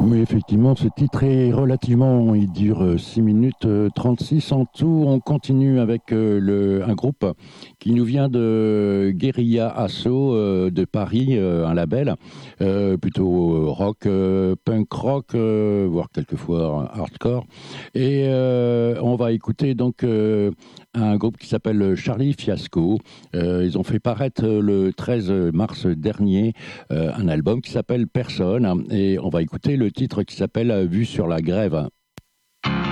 Oui, effectivement, ce titre est relativement, il dure 6 minutes 36 en tout. On continue avec un groupe qui nous vient de Guérilla Asso de Paris, un label plutôt rock, punk rock, voire quelquefois hardcore. Et on va écouter donc un groupe qui s'appelle Charlie Fiasco. Ils ont fait paraître le 13 mars dernier un album qui s'appelle Personne et on va écouter le titre qui s'appelle Vue sur la grève.